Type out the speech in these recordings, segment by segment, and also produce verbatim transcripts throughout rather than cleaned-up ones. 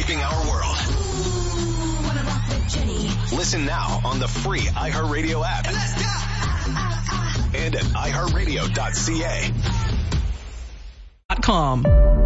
reshaping our world. Listen now on the free iHeartRadio app. Let's go. And at i heart radio dot c a. Com.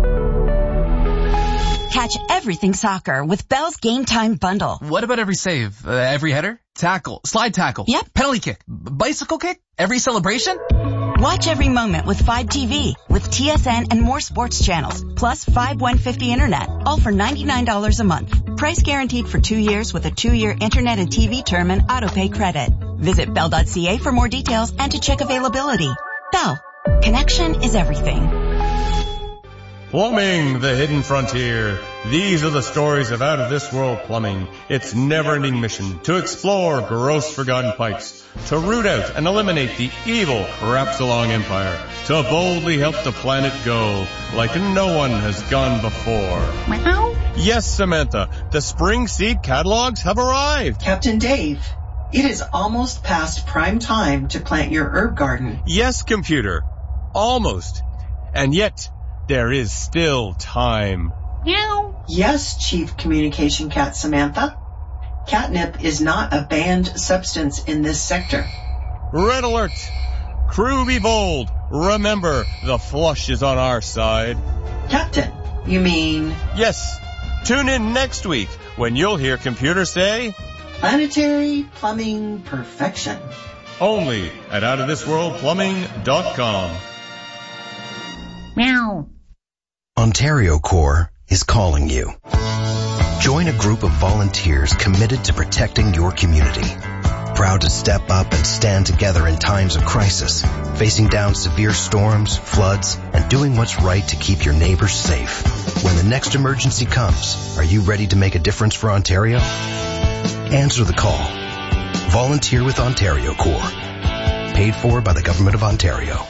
Catch everything soccer with Bell's Game Time Bundle. What about every save? Uh, every header? Tackle? Slide tackle? Yep. Penalty kick? B- bicycle kick? Every celebration? Watch every moment with Fibe T V, with T S N and more sports channels, plus Fibe one fifty internet, all for ninety-nine dollars a month. Price guaranteed for two years with a two-year internet and T V term and autopay credit. Visit bell dot c a for more details and to check availability. Bell. Connection is everything. Plumbing, the hidden frontier. These are the stories of out-of-this-world plumbing. Its never-ending mission to explore gross forgotten pipes, to root out and eliminate the evil Crapsalong Empire, to boldly help the planet go like no one has gone before. Meow. Yes, Samantha, the spring seed catalogs have arrived. Captain Dave, it is almost past prime time to plant your herb garden. Yes, computer. Almost. And yet, there is still time. Meow. Yes, Chief Communication Cat Samantha. Catnip is not a banned substance in this sector. Red alert! Crew be bold. Remember, the flush is on our side. Captain, you mean? Yes. Tune in next week when you'll hear computer say... Planetary Plumbing Perfection. Only at out of this world plumbing dot com. Meow. Ontario Corps is calling you. Join a group of volunteers committed to protecting your community. Proud to step up and stand together in times of crisis, facing down severe storms, floods, and doing what's right to keep your neighbors safe. When the next emergency comes, are you ready to make a difference for Ontario? Answer the call. Volunteer with Ontario Corps. Paid for by the Government of Ontario.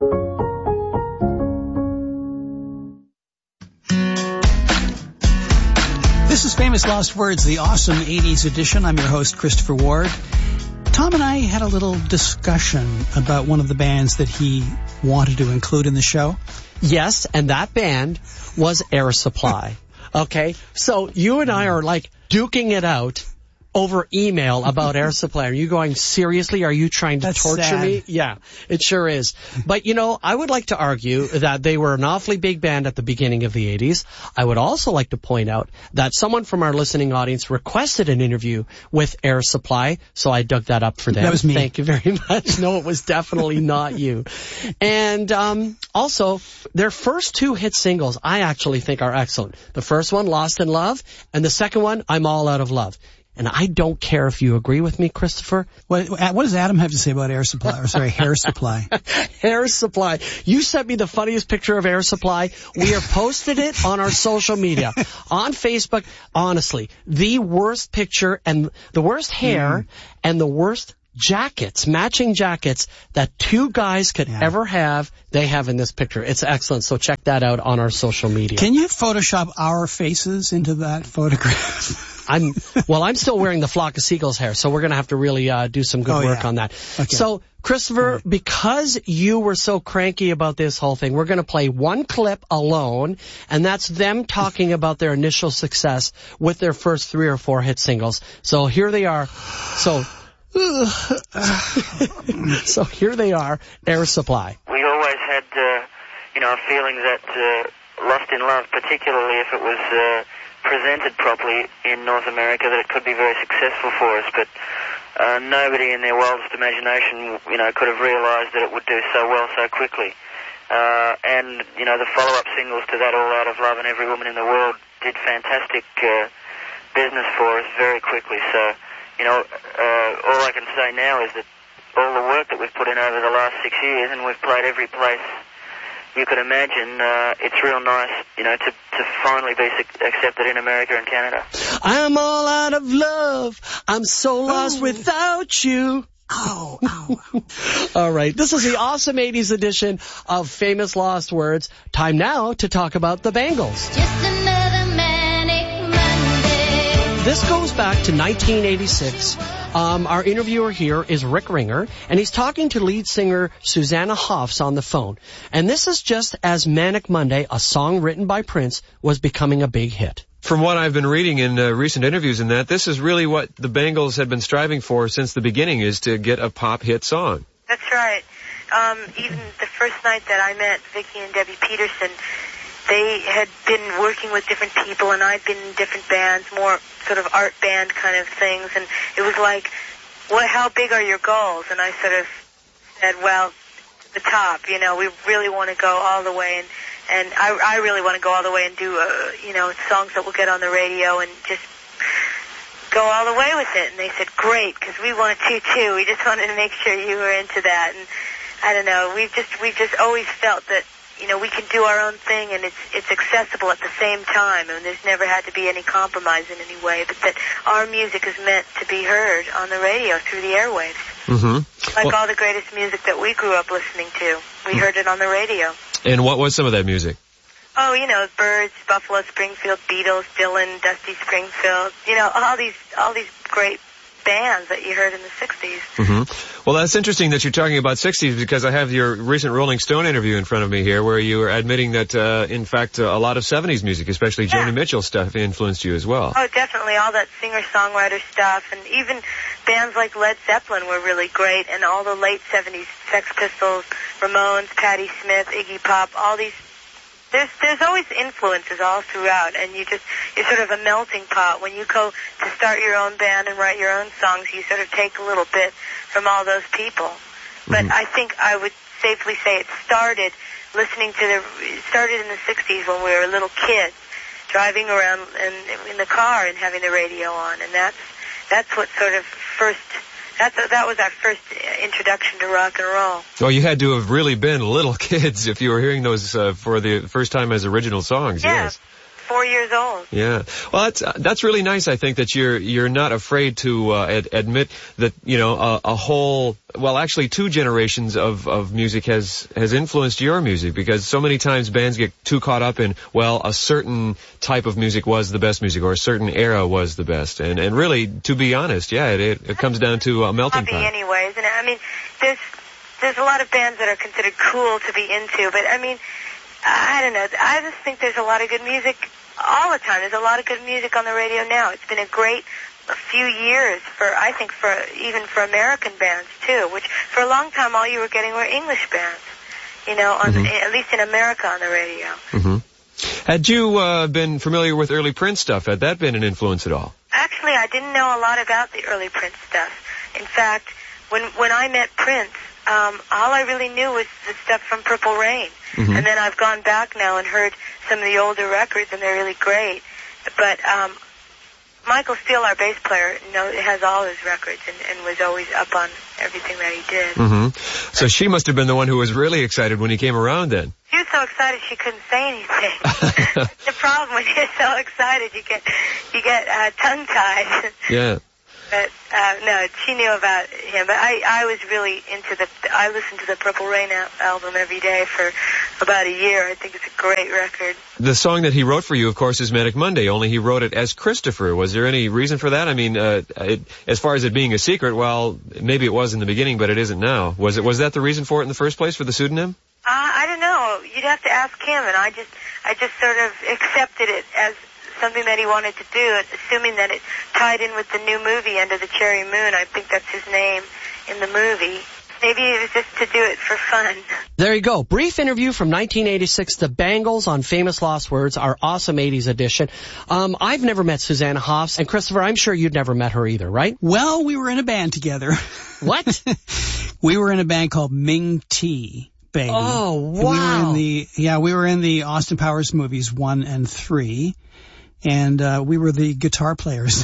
This is Famous Lost Words, the awesome eighties edition. I'm your host, Christopher Ward. Tom and I had a little discussion about one of the bands that he wanted to include in the show. Yes, and that band was Air Supply. Okay, so you and I are like duking it out over email about Air Supply. Are you going, seriously? Are you trying to That's torture sad. me? Yeah, it sure is. But, you know, I would like to argue that they were an awfully big band at the beginning of the eighties. I would also like to point out that someone from our listening audience requested an interview with Air Supply, so I dug that up for them. That was me. Thank you very much. No, it was definitely not you. And um also, their first two hit singles I actually think are excellent. The first one, Lost in Love, and the second one, I'm All Out of Love. And I don't care if you agree with me, Christopher. What, what does Adam have to say about Air Supply? Or sorry, Hair Supply. Air Supply. You sent me the funniest picture of Air Supply. We have posted it on our social media. On Facebook, honestly, the worst picture and the worst hair mm. and the worst jackets, matching jackets that two guys could yeah. ever have, they have in this picture. It's excellent. So check that out on our social media. Can you Photoshop our faces into that photograph? I'm well. I'm still wearing the Flock of Seagulls hair, so we're going to have to really uh, do some good oh, work yeah. on that. Okay. So, Christopher, right. because you were so cranky about this whole thing, we're going to play one clip alone, and that's them talking about their initial success with their first three or four hit singles. So here they are. So, so here they are. Air Supply. We always had, uh, you know, a feeling that uh, Lost in Love, particularly if it was. Uh, presented properly in North America, that it could be very successful for us, but uh, nobody in their wildest imagination, you know, could have realised that it would do so well so quickly. Uh, and, you know, the follow-up singles to that, All Out of Love and Every Woman in the World, did fantastic uh, business for us very quickly. So, you know, uh, all I can say now is that all the work that we've put in over the last six years, and we've played every place you could imagine, uh, it's real nice, you know, to, to finally be su- accepted in America and Canada. I'm all out of love. I'm so lost oh. without you. Ow, ow, ow. All right. This is the awesome eighties edition of Famous Lost Words. Time now to talk about the Bangles. Just another manic Monday. this goes back to nineteen eighty-six. Um, our interviewer here is Rick Ringer, and he's talking to lead singer Susanna Hoffs on the phone. And this is just as Manic Monday, a song written by Prince, was becoming a big hit. From what I've been reading in uh, recent interviews and that, this is really what the Bangles had been striving for since the beginning, is to get a pop hit song. That's right. Um, even the first night that I met Vicki and Debbie Peterson, they had been working with different people, and I'd been in different bands, more sort of art band kind of things, and it was like, what, how big are your goals? And I sort of said, well, the top, you know, we really want to go all the way, and, and I, I really want to go all the way and do, uh, you know, songs that will get on the radio and just go all the way with it. And they said, great, because we want to too. We just wanted to make sure you were into that. And I don't know, we've just, we've just always felt that, you know, we can do our own thing, and it's it's accessible at the same time, and there's never had to be any compromise in any way, but that our music is meant to be heard on the radio through the airwaves. Mm-hmm. Like well, all the greatest music that we grew up listening to. We heard it on the radio. And what was some of that music? Oh, you know, Byrds, Buffalo Springfield, Beatles, Dylan, Dusty Springfield, you know, all these all these great bands that you heard in the sixties. Mm-hmm. Well, that's interesting that you're talking about sixties, because I have your recent Rolling Stone interview in front of me here, where you were admitting that, uh, in fact, uh, a lot of seventies music, especially yeah. Joni Mitchell stuff, influenced you as well. Oh, definitely. All that singer-songwriter stuff, and even bands like Led Zeppelin were really great, and all the late seventies, Sex Pistols, Ramones, Patti Smith, Iggy Pop, all these. There's there's always influences all throughout, and you just, you're sort of a melting pot. When you go to start your own band and write your own songs, you sort of take a little bit from all those people. But Mm-hmm. I think I would safely say it started listening to the, it started in the sixties when we were little kids, driving around in, in the car and having the radio on, and that's, that's what sort of first, That's, that was our first introduction to rock and roll. Well, you had to have really been little kids if you were hearing those uh, for the first time as original songs. Yeah, yes. four years old. Yeah. Well, that's uh, that's really nice. I think that you're you're not afraid to uh, ad- admit that, you know, a, a whole, well, actually two generations of of music has has influenced your music, because so many times bands get too caught up in, well, a certain type of music was the best music, or a certain era was the best, and and really, to be honest, yeah, it it, it comes down to a melting Hobby pot. anyways, and I mean, there's there's a lot of bands that are considered cool to be into, but I mean, I don't know. I just think there's a lot of good music all the time. There's a lot of good music on the radio now. It's been a great a few years for, I think, for even for American bands too, which for a long time all you were getting were English bands, you know, on Mm-hmm. at least in America on the radio. Mm-hmm. Had you uh, been familiar with early Prince stuff? Had that been an influence at all? Actually, I didn't know a lot about the early Prince stuff. In fact, when when I met Prince, um, all I really knew was the stuff from Purple Rain. Mm-hmm. And then I've gone back now and heard some of the older records, and they're really great. But um, Michael Steele, our bass player, know, has all his records and, and was always up on everything that he did. Mm-hmm. So she must have been the one who was really excited when he came around then. She was so excited she couldn't say anything. The problem when you're so excited, you get you get uh, tongue-tied. Yeah. But uh, no, she knew about him. But I, I was really into the. I listened to the Purple Rain al- album every day for about a year. I think it's a great record. The song that he wrote for you, of course, is Manic Monday. Only he wrote it as Christopher. Was there any reason for that? I mean, uh, it, as far as it being a secret, well, maybe it was in the beginning, but it isn't now. Was it? Was that the reason for it in the first place, for the pseudonym? Uh, I don't know. You'd have to ask him. And I just, I just sort of accepted it as something that he wanted to do, assuming that it tied in with the new movie Under the Cherry Moon. I think that's his name in the movie. Maybe it was just to do it for fun. There you go. Brief interview from nineteen eighty-six, The Bangles on Famous Lost Words, our awesome eighties edition. Um, I've never met Susanna Hoffs, and Christopher, I'm sure you'd never met her either, right? Well, we were in a band together. What? We were in a band called Ming T. Baby. Oh, wow. We were in the, yeah, we were in the Austin Powers movies one and three. And uh, we were the guitar players.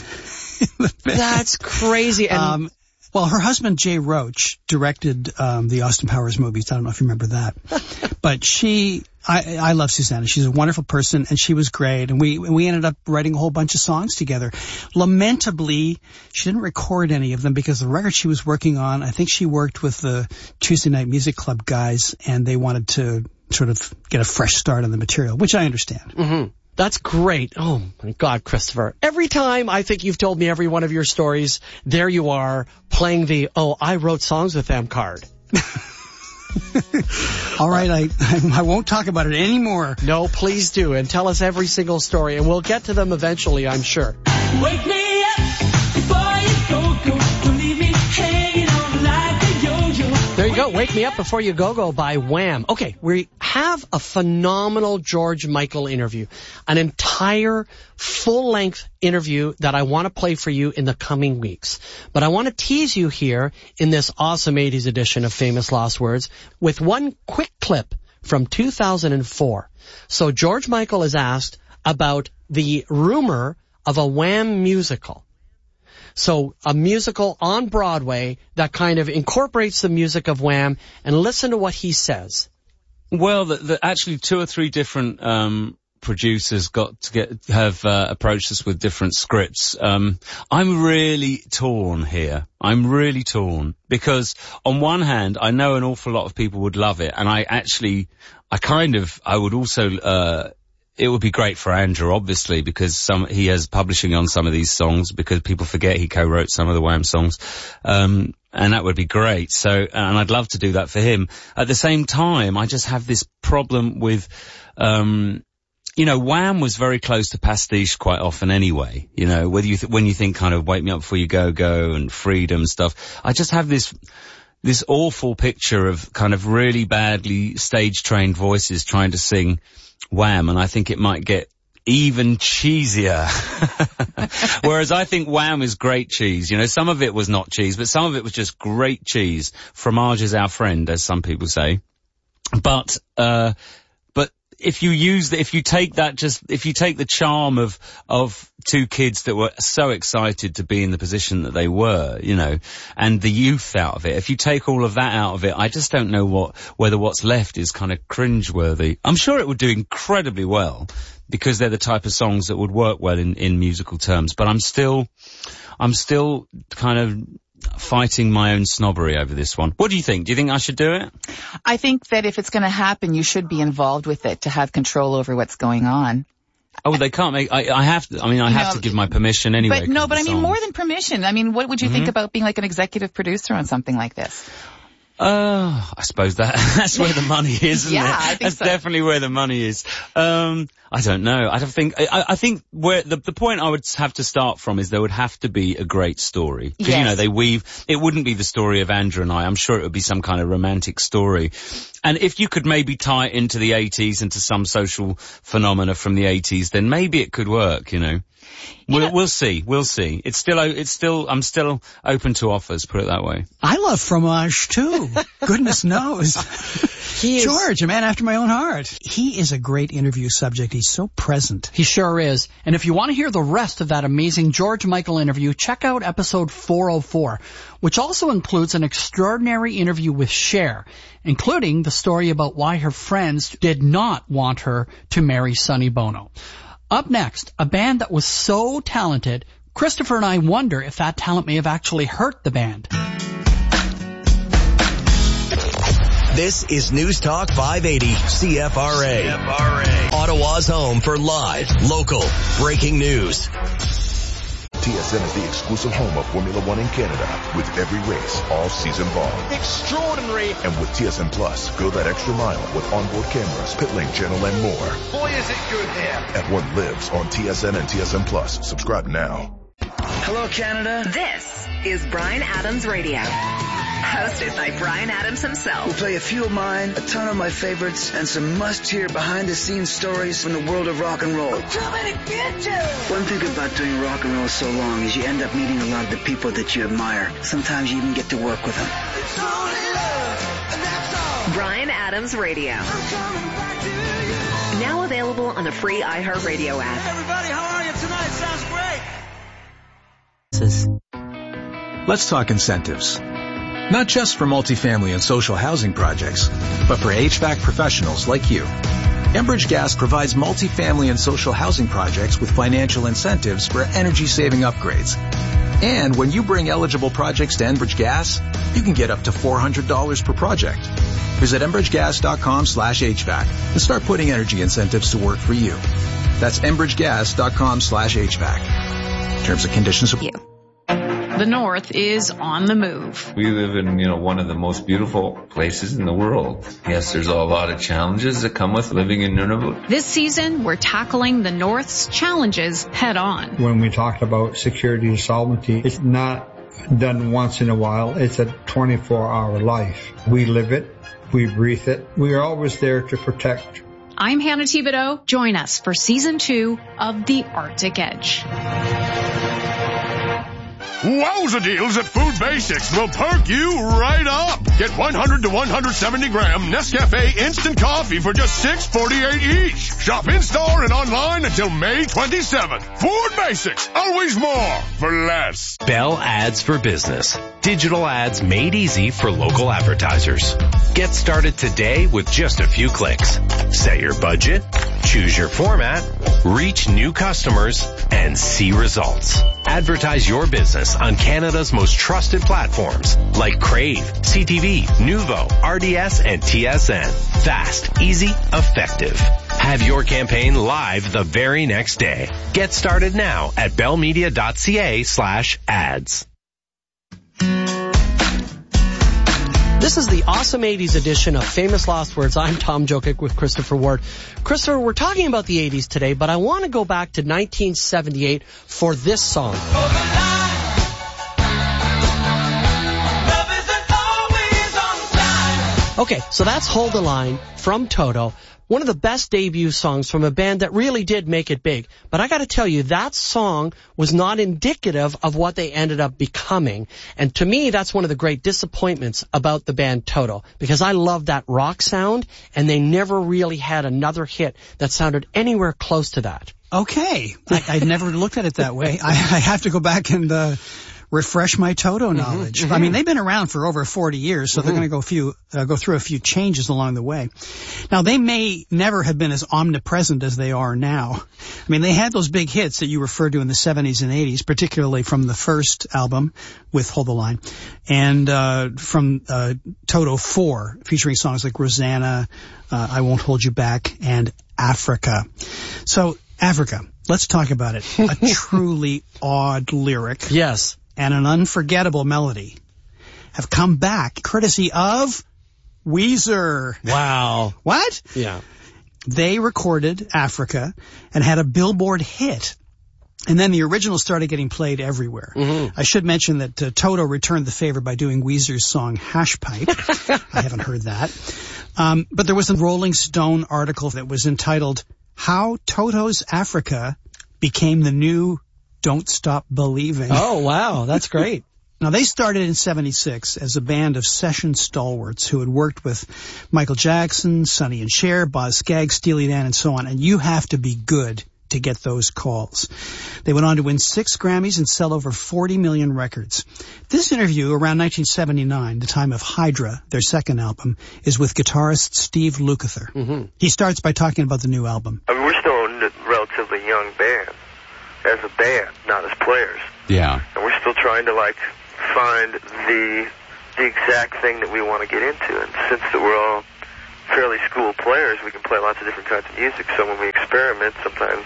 That's crazy. And um, well, her husband, Jay Roach, directed um, the Austin Powers movies. I don't know if you remember that. But she, I, I love Susanna. She's a wonderful person, and she was great. And we we ended up writing a whole bunch of songs together. Lamentably, she didn't record any of them because the record she was working on, I think she worked with the Tuesday Night Music Club guys, and they wanted to sort of get a fresh start on the material, which I understand. Mm-hmm. That's great. Oh, my God, Christopher. every time I think you've told me every one of your stories, there you are playing the, oh, I wrote songs with them card. All right, I I won't talk about it anymore. No, please do, and tell us every single story, and we'll get to them eventually, I'm sure. Wake me up before you go, go. Don't leave me hanging on like a yo-yo. There you go, Wake Me Up Before You Go Go by Wham. Okay, we have a phenomenal George Michael interview, an entire full-length interview that I want to play for you in the coming weeks. But I want to tease you here in this awesome eighties edition of Famous Lost Words with one quick clip from two thousand four. So George Michael is asked about the rumor of a Wham musical. So a musical on Broadway that kind of incorporates the music of Wham, and listen to what he says. Well, the, the, actually two or three different um producers got to get have uh, approached us with different scripts. Um I'm really torn here. I'm really torn because on one hand, I know an awful lot of people would love it, and I actually, I kind of, I would also, uh it would be great for Andrew, obviously, because some he has publishing on some of these songs, because people forget he co-wrote some of the Wham songs. Um, and that would be great. So, and I'd love to do that for him. At the same time, I just have this problem with, um, you know, Wham was very close to pastiche quite often anyway. You know, whether you th- when you think kind of Wake Me Up Before You Go Go and Freedom stuff, I just have this, this awful picture of kind of really badly stage-trained voices trying to sing Wham, and I think it might get even cheesier. Whereas I think Wham is great cheese. You know, some of it was not cheese, but some of it was just great cheese. Fromage is our friend, as some people say. But, uh, but if you use the, if you take that just, if you take the charm of, of two kids that were so excited to be in the position that they were, you know, and the youth out of it, if you take all of that out of it, I just don't know what, whether what's left is kind of cringeworthy. I'm sure it would do incredibly well because they're the type of songs that would work well in, in musical terms, but I'm still, I'm still kind of fighting my own snobbery over this one. What do you think? Do you think I should do it? I think that if it's going to happen, you should be involved with it to have control over what's going on. Oh, they can't make, I, I have to, I mean, I have know, to give my permission anyway. But no, but I mean, more than permission. I mean, what would you mm-hmm. think about being like an executive producer on something like this? Uh, I suppose that, that's where the money is, isn't yeah, it? I think that's so. definitely where the money is. Um, I don't know. I don't think, I, I think where, the, the point I would have to start from is there would have to be a great story. Because, yes. you know, they weave, it wouldn't be the story of Andrew and I. I'm sure it would be some kind of romantic story. And if you could maybe tie it into the eighties, into some social phenomena from the eighties, then maybe it could work, you know. We'll, yeah. we'll see. We'll see. It's still, it's still, I'm still open to offers, put it that way. I love fromage too. Goodness knows. He is, George, a man after my own heart. He is a great interview subject. He's so present. He sure is. And if you want to hear the rest of that amazing George Michael interview, check out episode four oh four, which also includes an extraordinary interview with Cher, including the story about why her friends did not want her to marry Sonny Bono. Up next, a band that was so talented, Christopher and I wonder if that talent may have actually hurt the band. This is News Talk five eighty C F R A. C F R A. Ottawa's home for live, local, breaking news. T S N is the exclusive home of Formula One in Canada, with every race all season long. Extraordinary. And with T S N Plus, go that extra mile with onboard cameras, pit lane channel, and more. Boy, is it good here. At One lives on T S N and T S N Plus. Subscribe now. Hello, Canada. This is Bryan Adams Radio. Hosted by Bryan Adams himself. We'll play a few of mine, a ton of my favorites, and some must-hear behind-the-scenes stories from the world of rock and roll. I'm coming to get you! One thing about doing rock and roll so long is you end up meeting a lot of the people that you admire. Sometimes you even get to work with them. It's only love, and that's all. Bryan Adams Radio. I'm coming back to you. Now available on the free iHeartRadio app. Hey, everybody, how are you tonight? Sounds great. Let's talk incentives. Not just for multifamily and social housing projects, but for H V A C professionals like you. Enbridge Gas provides multifamily and social housing projects with financial incentives for energy-saving upgrades. And when you bring eligible projects to Enbridge Gas, you can get up to four hundred dollars per project. Visit enbridgegas.com slash HVAC and start putting energy incentives to work for you. That's enbridgegas.com slash HVAC. Terms and conditions apply. The North is on the move. We live in, you know, one of the most beautiful places in the world. Yes, there's a lot of challenges that come with living in Nunavut. This season, we're tackling the North's challenges head on. When we talk about security and sovereignty, it's not done once in a while. It's a twenty-four hour life. We live it. We breathe it. We are always there to protect. I'm Hannah Thibodeau. Join us for season two of The Arctic Edge. Wowza deals at Food Basics will perk you right up. Get one hundred to one hundred seventy gram Nescafe instant coffee for just six forty-eight each. Shop in-store and online until May twenty-seventh. Food Basics, always more for less. Bell Ads for Business. Digital ads made easy for local advertisers. Get started today with just a few clicks. Set your budget, choose your format, reach new customers, and see results. Advertise your business on Canada's most trusted platforms like Crave, C T V, Nuvo, R D S, and T S N. Fast, easy, effective. Have your campaign live the very next day. Get started now at bellmedia.ca slash ads. This is the Awesome eighties edition of Famous Lost Words. I'm Tom Jokic with Christopher Ward. Christopher, we're talking about the eighties today, but I want to go back to nineteen seventy-eight for this song. Okay, so that's Hold the Line from Toto. One of the best debut songs from a band that really did make it big. But I gotta tell you, that song was not indicative of what they ended up becoming. And to me, that's one of the great disappointments about the band Toto. Because I love that rock sound, and they never really had another hit that sounded anywhere close to that. Okay. I, I never looked at it that way. I, I have to go back and uh, refresh my Toto knowledge. Mm-hmm. I mean, they've been around for over forty years, so mm-hmm. they're going to go few uh, go through a few changes along the way. Now, they may never have been as omnipresent as they are now. I mean, they had those big hits that you referred to in the seventies and eighties, particularly from the first album with Hold the Line, and uh, from uh, Toto four, featuring songs like Rosanna, uh, I Won't Hold You Back, and Africa. So, Africa, let's talk about it. A truly odd lyric. Yes. And an unforgettable melody have come back courtesy of Weezer. Wow. What? Yeah. They recorded Africa and had a Billboard hit. And then the original started getting played everywhere. Mm-hmm. I should mention that uh, Toto returned the favor by doing Weezer's song Hash Pipe. I haven't heard that. Um, but there was a Rolling Stone article that was entitled How Toto's Africa Became the New Don't Stop Believing. Oh, wow. That's great. Now, they started in seventy-six as a band of session stalwarts who had worked with Michael Jackson, Sonny and Cher, Boz Scaggs, Steely Dan, and so on. And you have to be good to get those calls. They went on to win six Grammys and sell over forty million records. This interview, around nineteen seventy-nine, the time of Hydra, their second album, is with guitarist Steve Lukather. Mm-hmm. He starts by talking about the new album. I mean, we're still a relatively young band, as a band, not as players. Yeah. And we're still trying to, like, find the the exact thing that we want to get into. And since that we're all fairly school players, we can play lots of different kinds of music. So when we experiment, sometimes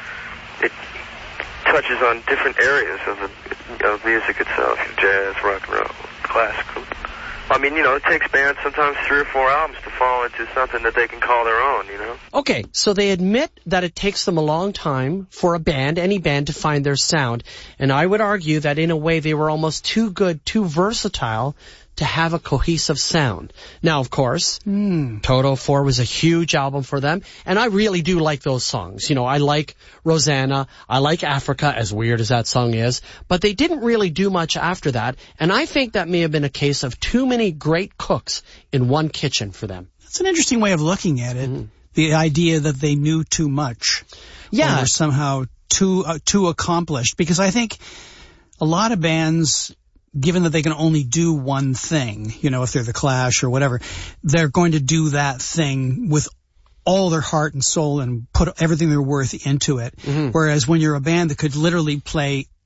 it touches on different areas of the of music itself: jazz, rock and roll, classical. I mean, you know, it takes bands sometimes three or four albums to fall into something that they can call their own, you know? Okay, so they admit that it takes them a long time for a band, any band, to find their sound. And I would argue that in a way they were almost too good, too versatile to have a cohesive sound. Now, of course, mm. Toto four was a huge album for them, and I really do like those songs. You know, I like Rosanna, I like Africa, as weird as that song is, but they didn't really do much after that, and I think that may have been a case of too many great cooks in one kitchen for them. That's an interesting way of looking at it, mm. the idea that they knew too much. Yeah. Or they're somehow too, uh, too accomplished, because I think a lot of bands, given that they can only do one thing, you know, if they're the Clash or whatever, they're going to do that thing with all their heart and soul and put everything they're worth into it. Mm-hmm. Whereas when you're a band that could literally play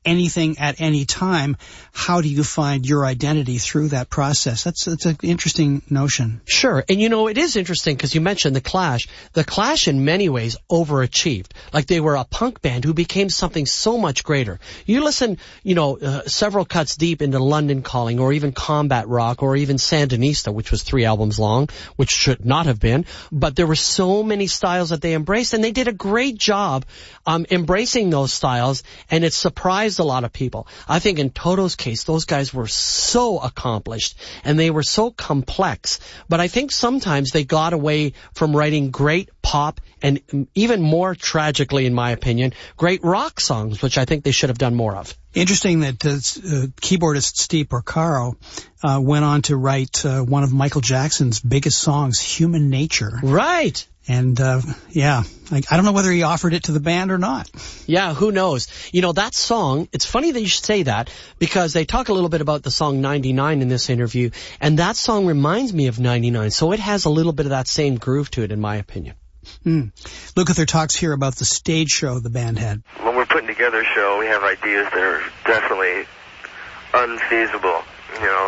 anything at any time, how do you find your identity through that process? That's, that's an interesting notion. Sure. And you know, it is interesting because you mentioned the Clash. The Clash in many ways overachieved. Like they were a punk band who became something so much greater. You listen, you know, uh, several cuts deep into London Calling or even Combat Rock or even Sandinista, which was three albums long, which should not have been. But there were so many styles that they embraced, and they did a great job um, embracing those styles, and it surprised a lot of people. I think in Toto's case, those guys were so accomplished, and they were so complex. But I think sometimes they got away from writing great pop and even more tragically, in my opinion, great rock songs, which I think they should have done more of. Interesting that uh, uh, keyboardist Steve Porcaro uh, went on to write uh, one of Michael Jackson's biggest songs, Human Nature. Right. And, uh, yeah, I, I don't know whether he offered it to the band or not. Yeah, who knows? You know, that song, it's funny that you should say that because they talk a little bit about the song ninety-nine in this interview, and that song reminds me of ninety-nine, so it has a little bit of that same groove to it, in my opinion. Mm. Lukather talks here about the stage show the band had. When we're putting together a show, we have ideas that are definitely unfeasible. You know,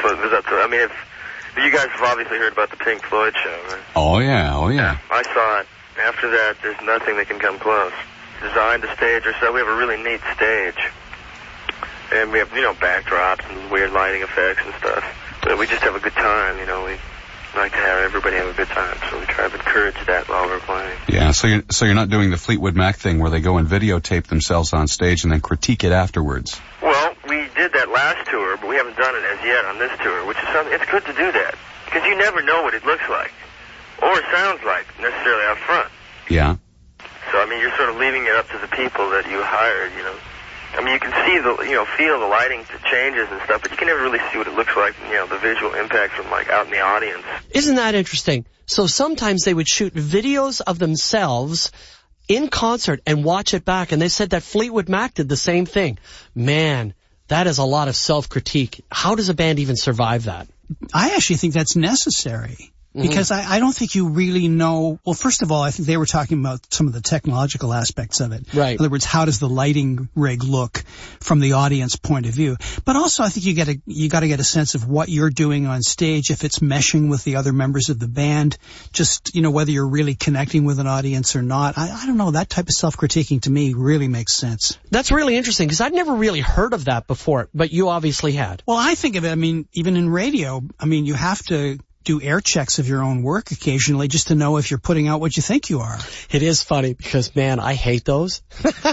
I mean, if you guys have obviously heard about the Pink Floyd show, right? Oh, yeah, oh, yeah. I saw it. After that, there's nothing that can come close. Designed the stage ourselves. We have a really neat stage. And we have, you know, backdrops and weird lighting effects and stuff. But we just have a good time, you know. We like to have everybody have a good time, so we try to encourage that while we're playing. Yeah, so you're, so you're not doing the Fleetwood Mac thing where they go and videotape themselves on stage and then critique it afterwards. Well, we did that last tour, but we haven't done it as yet on this tour, which is something, it's good to do that, because you never know what it looks like, or sounds like, necessarily out front. Yeah. So, I mean, you're sort of leaving it up to the people that you hired, you know. I mean, you can see the, you know, feel the lighting changes and stuff, but you can never really see what it looks like, you know, the visual impact from, like, out in the audience. Isn't that interesting? So sometimes they would shoot videos of themselves in concert and watch it back, and they said that Fleetwood Mac did the same thing. Man, that is a lot of self-critique. How does a band even survive that? I actually think that's necessary. Because mm-hmm. I, I don't think you really know. Well, first of all, I think they were talking about some of the technological aspects of it. Right. In other words, how does the lighting rig look from the audience point of view? But also, I think you get a you got to get a sense of what you're doing on stage, if it's meshing with the other members of the band. Just, you know, whether you're really connecting with an audience or not. I, I don't know. That type of self-critiquing to me really makes sense. That's really interesting because I'd never really heard of that before, but you obviously had. Well, I think of it. I mean, even in radio, I mean, you have to do air checks of your own work occasionally just to know if you're putting out what you think you are. It is funny because, man, I hate those.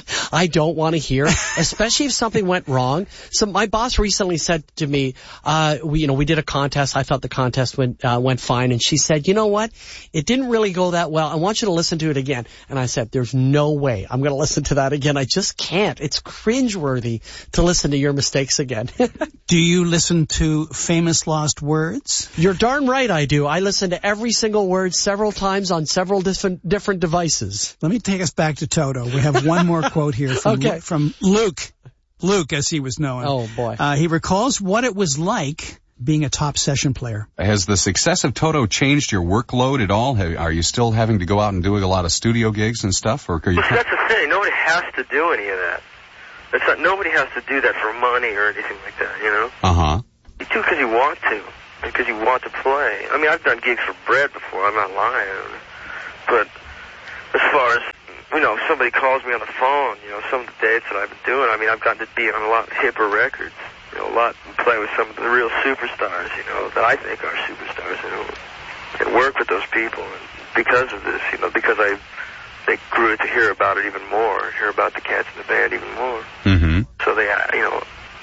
I don't want to hear, especially if something went wrong. So my boss recently said to me, uh, we, you know, we did a contest. I thought the contest went, uh, went fine. And she said, you know what? It didn't really go that well. I want you to listen to it again. And I said, there's no way I'm going to listen to that again. I just can't. It's cringeworthy to listen to your mistakes again. Do you listen to Famous Lost Words? You're darn right. I do. I listen to every single word several times on several different different devices. Let me take us back to Toto. We have one more quote here from, okay. Lu- from Luke. Luke, as he was known. Oh, boy. Uh, he recalls what it was like being a top session player. Has the success of Toto changed your workload at all? Are you still having to go out and doing a lot of studio gigs and stuff? Or are you... Well, that's the thing. Nobody has to do any of that. That's not, nobody has to do that for money or anything like that, you know? Uh-huh. You do it because you want to. Because you want to play. I mean, I've done gigs for bread before, I'm not lying. But as far as, you know, if somebody calls me on the phone, you know, some of the dates that I've been doing, I mean, I've gotten to be on a lot hipper records. You know, a lot, play with some of the real superstars, you know, that I think are superstars, you know, and work with those people. And because of this, you know, because I, they grew to hear about it even more, hear about the cats in the band even more. Mm-hmm. So they, you know,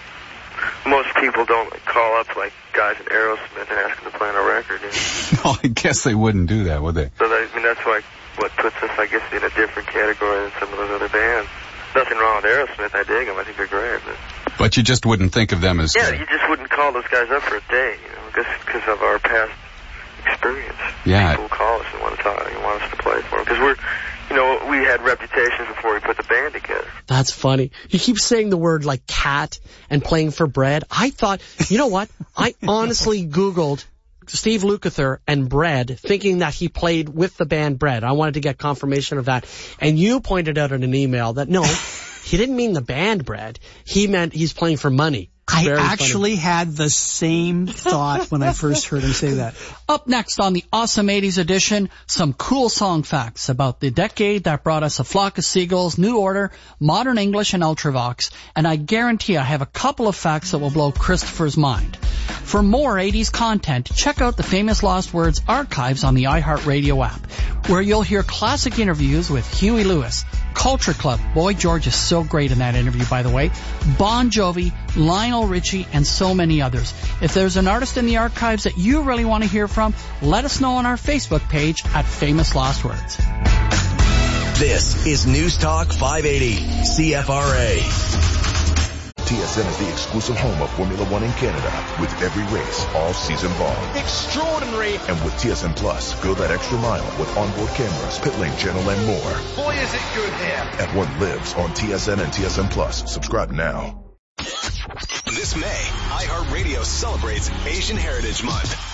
most people don't call up like guys in Aerosmith and ask them to play on a record. You know? No, I guess they wouldn't do that, would they? So that, I mean, that's why what puts us, I guess, in a different category than some of those other bands. Nothing wrong with Aerosmith. I dig them. I think they're great. But, but you just wouldn't think of them as... Yeah, you just wouldn't call those guys up for a day, you know, just because of our past experience. Yeah. People call us and want to talk and want us to play for them. Because we're... You know, we had reputations before we put the band together. That's funny. You keep saying the word like cat and playing for bread. I thought, you know what? I honestly Googled Steve Lukather and Bread, thinking that he played with the band Bread. I wanted to get confirmation of that. And you pointed out in an email that no, He didn't mean the band, Brad. He meant he's playing for money. I Very actually funny. had the same thought when I first heard him say that. Up next on the Awesome eighties edition, some cool song facts about the decade that brought us A Flock of Seagulls, New Order, Modern English, and Ultravox. And I guarantee I have a couple of facts that will blow Christopher's mind. For more eighties content, check out the Famous Lost Words archives on the iHeartRadio app, where you'll hear classic interviews with Huey Lewis, Culture Club, Boy George is so great in that interview, by the way, Bon Jovi, Lionel Richie, and so many others. If there's an artist in the archives that you really want to hear from, let us know on our Facebook page at Famous Lost Words. This is News Talk five eighty, C F R A. T S N is the exclusive home of Formula One in Canada, with every race all season long. Extraordinary. And with T S N Plus, go that extra mile with onboard cameras, pit lane channel, and more. Boy, is it good here. F one lives on T S N and T S N Plus. Subscribe now. This May, iHeartRadio celebrates Asian Heritage Month.